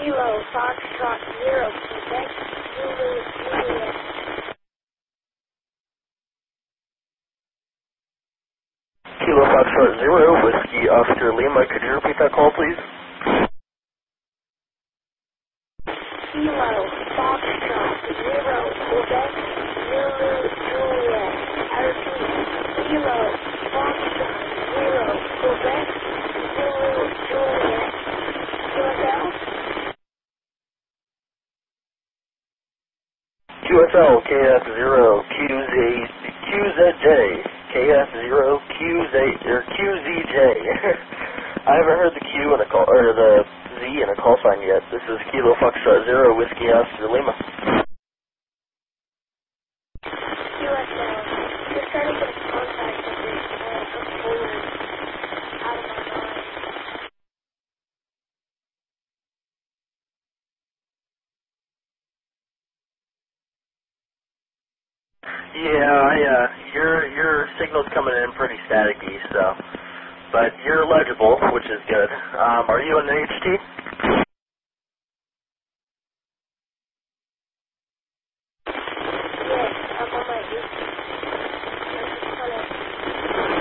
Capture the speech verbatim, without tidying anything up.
Kilo Foxtrot Zero Quebec Zulu Juliet. Kilo Foxtrot Zero, Whiskey Oscar Lima. Could you repeat that call, please? Kilo Foxtrot Zero Quebec Zulu Juliet. I repeat, Kilo Foxtrot Zero Quebec Zulu Juliet. Q S L? Q S L, K F zero, Q Z, Q Z J, K F zero, Q Z, or Q Z J. I haven't heard the Q in a call, or the Z in a call sign yet. This is Kilo Foxtrot Zero, Whiskey Oscar Lima. Q S L. Just trying to get in contact with this uh, component out of my mind. Yeah, I, uh, your, your signal's coming in pretty staticky, so, but you're legible, which is good. Um, are you in the H T?